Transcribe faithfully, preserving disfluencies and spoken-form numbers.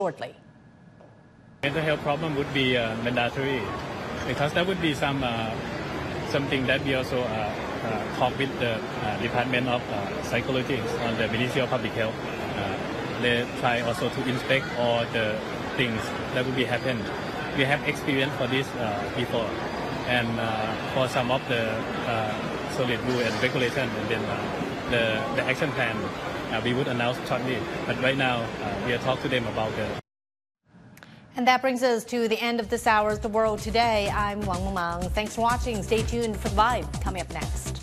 shortly. Mental health problem would be uh, mandatory because that would be some uh, something that we also uh, uh, talk with the uh, Department of uh, Psychology on the Ministry of Public Health. Uh, they try also to inspect all the things that would be happen. We have experience for this uh, before, and uh, for some of the uh, solid rule and regulation, and then uh, the the action plan uh, we would announce shortly. But right now uh, we are talking to them about the. And that brings us to the end of this hour's The World Today. I'm Wang Meng. Thanks for watching. Stay tuned for Live coming up next.